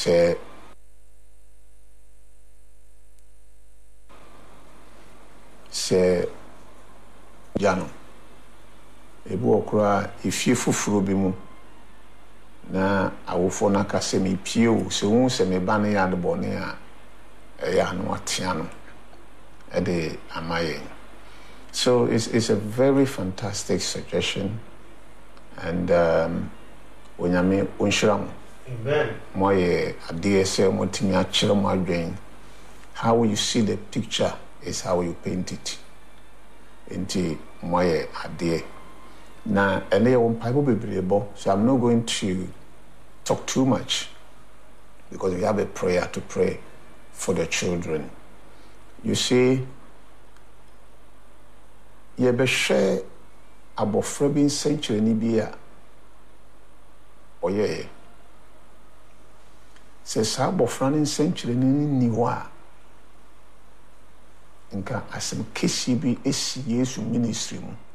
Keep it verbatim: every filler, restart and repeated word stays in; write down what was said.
say say jano ebu okura ifie fufuro bi mu na awofo na kase me pie o se hu se me ba ne ya de bone a e ya no atia no e de amaye. So it's it's a very fantastic suggestion, and um onyame onhira mo. Amen. Moye ade se mo timi a kire mo adwen. How you see the picture is how you paint it. Into moye ade. Now, and they won't pipe be so I'm not going to talk too much because we have a prayer to pray for the children. You see, ye be share abofra bi century ni bia oye se sa abofra ni century ni ni wa nka asem kesi bi esi Yesu ministry mu